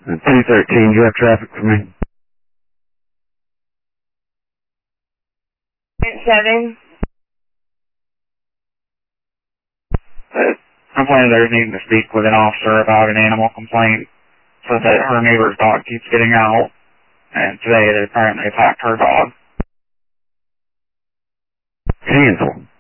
213, you have traffic for me? 7. Complainant needing to speak with an officer about an animal complaint. Says that her neighbor's dog keeps getting out, and today they apparently attacked her dog. Cancel.